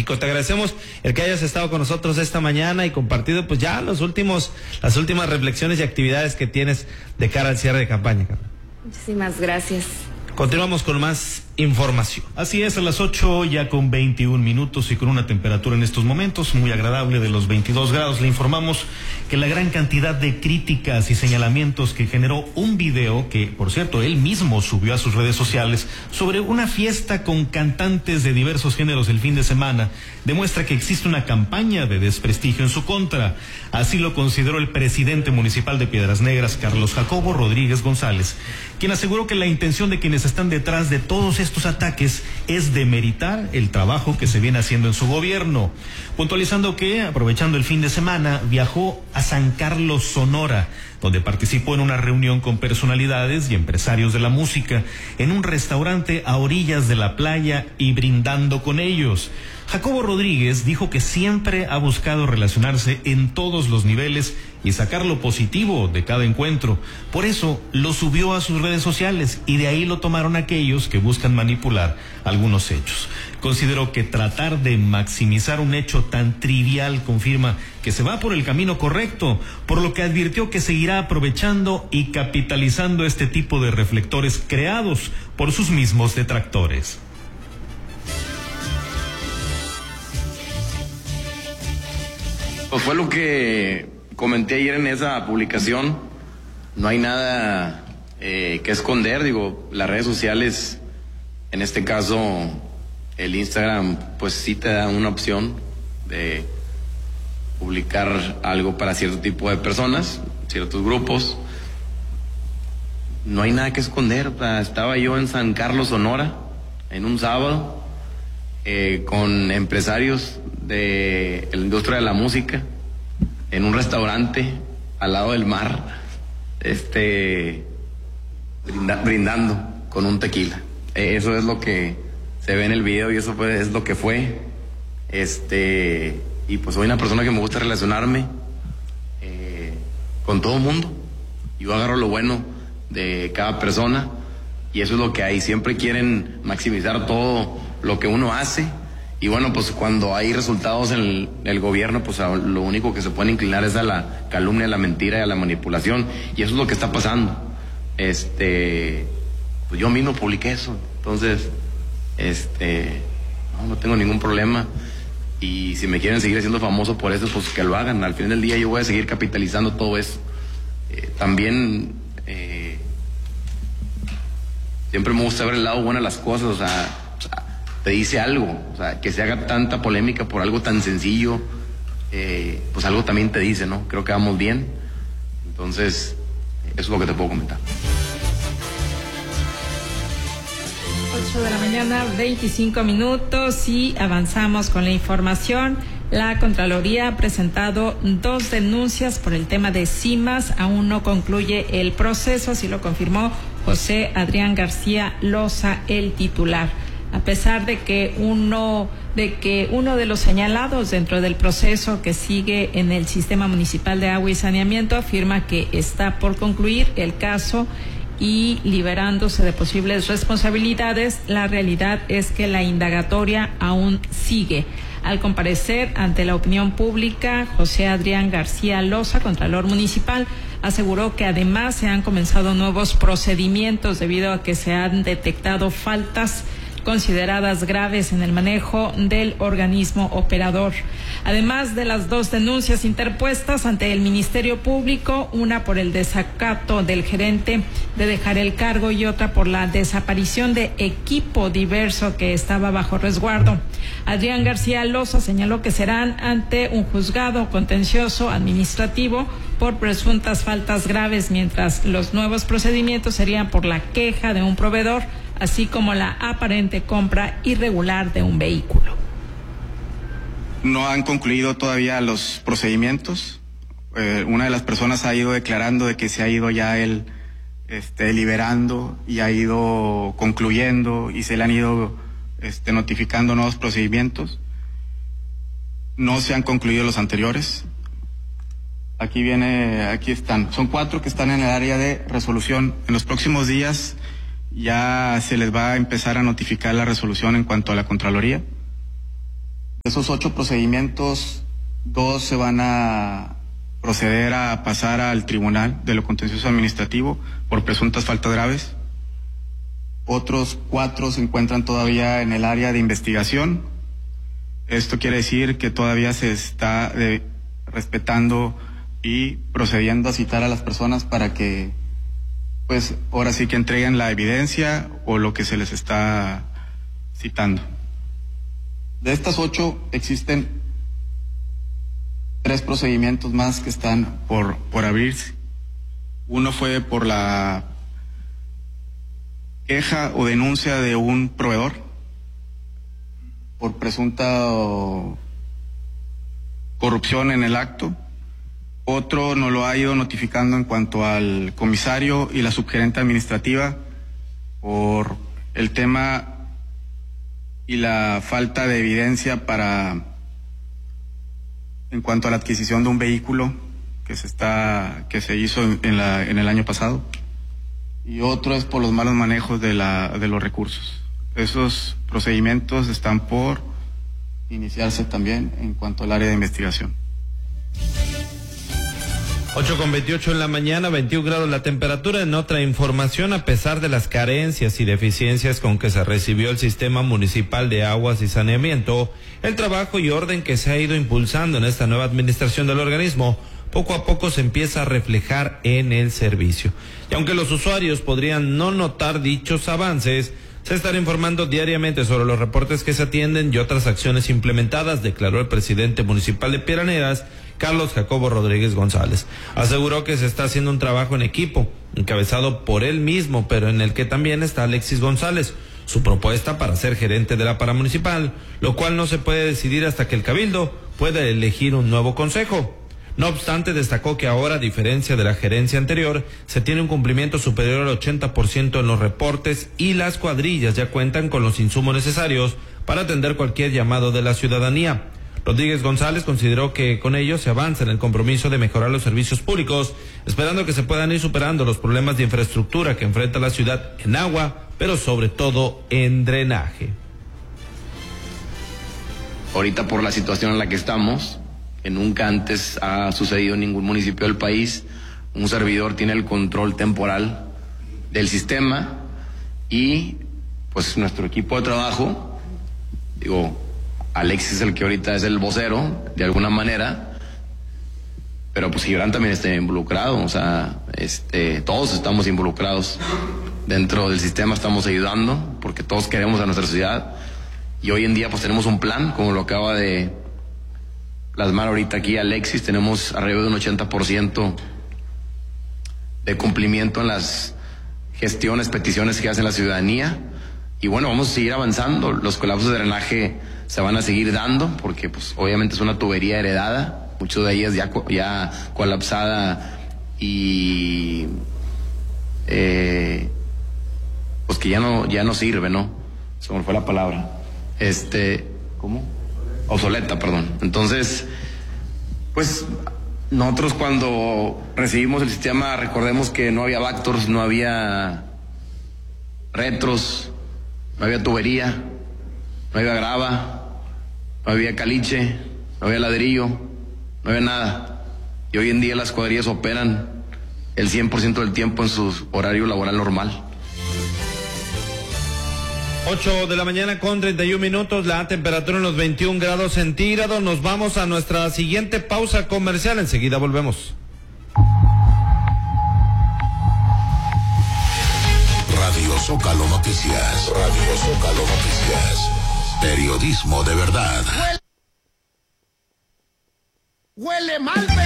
México. Te agradecemos el que hayas estado con nosotros esta mañana y compartido pues ya las últimas reflexiones y actividades que tienes de cara al cierre de campaña, Carla. Muchísimas gracias. Continuamos con más información. Así es, a las 8 ya con 21 minutos y con una temperatura en estos momentos muy agradable de los 22 grados. Le informamos que la gran cantidad de críticas y señalamientos que generó un video que, por cierto, él mismo subió a sus redes sociales sobre una fiesta con cantantes de diversos géneros el fin de semana, demuestra que existe una campaña de desprestigio en su contra. Así lo consideró el presidente municipal de Piedras Negras, Carlos Jacobo Rodríguez González, quien aseguró que la intención de quienes están detrás de todos estos ataques es demeritar el trabajo que se viene haciendo en su gobierno, puntualizando que, aprovechando el fin de semana, viajó a San Carlos, Sonora, donde participó en una reunión con personalidades y empresarios de la música, en un restaurante a orillas de la playa y brindando con ellos. Jacobo Rodríguez dijo que siempre ha buscado relacionarse en todos los niveles y sacar lo positivo de cada encuentro. Por eso lo subió a sus redes sociales y de ahí lo tomaron aquellos que buscan manipular algunos hechos. Consideró que tratar de maximizar un hecho tan trivial confirma que se va por el camino correcto, por lo que advirtió que seguirá aprovechando y capitalizando este tipo de reflectores creados por sus mismos detractores. Pues fue lo que comenté ayer en esa publicación. No hay nada que esconder. Digo, las redes sociales, en este caso el Instagram, pues sí te da una opción de publicar algo para cierto tipo de personas, ciertos grupos. No hay nada que esconder. O sea, estaba yo en San Carlos, Sonora, en un sábado, con empresarios de la industria de la música, en un restaurante al lado del mar, brindando con un tequila. Eso es lo que se ve en el video y eso es lo que fue. Y pues soy una persona que me gusta relacionarme con todo el mundo. Yo agarro lo bueno de cada persona y eso es lo que hay. Siempre quieren maximizar todo lo que uno hace. Y bueno, pues cuando hay resultados en el gobierno, pues lo único que se puede inclinar es a la calumnia, a la mentira y a la manipulación. Y eso es lo que está pasando. Pues yo mismo publiqué eso. Entonces, no tengo ningún problema. Y si me quieren seguir haciendo famoso por eso, pues que lo hagan. Al fin del día yo voy a seguir capitalizando todo eso. También, siempre me gusta ver el lado bueno de las cosas, o sea, te dice algo, o sea, que se haga tanta polémica por algo tan sencillo, pues algo también te dice, ¿no? Creo que vamos bien, entonces, eso es lo que te puedo comentar. 8 de la mañana, 25 minutos y avanzamos con la información. La Contraloría ha presentado 2 denuncias por el tema de CIMAS. Aún no concluye el proceso, así lo confirmó José Adrián García Loza, el titular. A pesar de que uno de los señalados dentro del proceso que sigue en el Sistema Municipal de Agua y Saneamiento afirma que está por concluir el caso y liberándose de posibles responsabilidades, la realidad es que la indagatoria aún sigue. Al comparecer ante la opinión pública, José Adrián García Loza, Contralor Municipal, aseguró que además se han comenzado nuevos procedimientos debido a que se han detectado faltas consideradas graves en el manejo del organismo operador. Además de las 2 denuncias interpuestas ante el Ministerio Público, una por el desacato del gerente de dejar el cargo y otra por la desaparición de equipo diverso que estaba bajo resguardo. Adrián García Loza señaló que serán ante un juzgado contencioso administrativo por presuntas faltas graves, mientras los nuevos procedimientos serían por la queja de un proveedor, así como la aparente compra irregular de un vehículo. No han concluido todavía los procedimientos. Una de las personas ha ido declarando de que se ha ido ya él liberando y ha ido concluyendo y se le han ido notificando nuevos procedimientos. No se han concluido los anteriores. Aquí están. Son 4 que están en el área de resolución. En los próximos días ya se les va a empezar a notificar la resolución en cuanto a la Contraloría. esos 8 procedimientos, 2 se van a proceder a pasar al Tribunal de lo Contencioso Administrativo por presuntas faltas graves. Otros 4 se encuentran todavía en el área de investigación. Esto quiere decir que todavía se está respetando y procediendo a citar a las personas para que, pues, ahora sí que entreguen la evidencia o lo que se les está citando. De estas 8 existen 3 procedimientos más que están por abrirse. Uno fue por la queja o denuncia de un proveedor por presunta corrupción en el acto. Otro nos lo ha ido notificando en cuanto al comisario y la subgerente administrativa por el tema y la falta de evidencia en cuanto a la adquisición de un vehículo que se hizo en el año pasado. Y otro es por los malos manejos de los recursos. Esos procedimientos están por iniciarse también en cuanto al área de investigación. 8:28 en la mañana, 21 grados la temperatura. En otra información, a pesar de las carencias y deficiencias con que se recibió el sistema municipal de aguas y saneamiento, el trabajo y orden que se ha ido impulsando en esta nueva administración del organismo, poco a poco se empieza a reflejar en el servicio. Y aunque los usuarios podrían no notar dichos avances, se estará informando diariamente sobre los reportes que se atienden y otras acciones implementadas, declaró el presidente municipal de Piedras, Carlos Jacobo Rodríguez González. Aseguró que se está haciendo un trabajo en equipo, encabezado por él mismo, pero en el que también está Alexis González, su propuesta para ser gerente de la paramunicipal, lo cual no se puede decidir hasta que el Cabildo pueda elegir un nuevo consejo. No obstante, destacó que ahora, a diferencia de la gerencia anterior, se tiene un cumplimiento superior al 80% en los reportes y las cuadrillas ya cuentan con los insumos necesarios para atender cualquier llamado de la ciudadanía. Rodríguez González consideró que con ello se avanza en el compromiso de mejorar los servicios públicos, esperando que se puedan ir superando los problemas de infraestructura que enfrenta la ciudad en agua, pero sobre todo en drenaje. Ahorita, por la situación en la que estamos, que nunca antes ha sucedido en ningún municipio del país, un servidor tiene el control temporal del sistema y pues nuestro equipo de trabajo, Alexis es el que ahorita es el vocero de alguna manera, pero pues Gibran también está involucrado, todos estamos involucrados dentro del sistema, estamos ayudando porque todos queremos a nuestra ciudad y hoy en día pues tenemos un plan, como lo acaba de plasmar ahorita aquí Alexis. Tenemos arriba de un 80% de cumplimiento en las gestiones, peticiones que hace la ciudadanía. Y bueno, vamos a seguir avanzando. Los colapsos de drenaje se van a seguir dando porque pues obviamente es una tubería heredada, muchas de ellas ya colapsada y pues que ya no sirve, ¿no? Se me fue la palabra. ¿Cómo? Obsoleta, perdón. Entonces, pues nosotros cuando recibimos el sistema, recordemos que no había Vactors, no había retros, no había tubería, no había grava, no había caliche, no había ladrillo, no había nada. Y hoy en día las cuadrillas operan el 100% del tiempo en su horario laboral normal. 8 de la mañana con 31 minutos, la temperatura en los 21 grados centígrados. Nos vamos a nuestra siguiente pausa comercial. Enseguida volvemos. Radio Zócalo Noticias. Radio Zócalo Noticias. Periodismo de verdad. Huele mal.